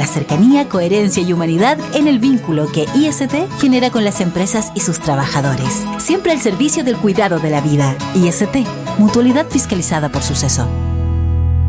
la cercanía, coherencia y humanidad en el vínculo que IST genera con las empresas y sus trabajadores. Siempre al servicio del cuidado de la vida. IST, Mutualidad fiscalizada por Suceso.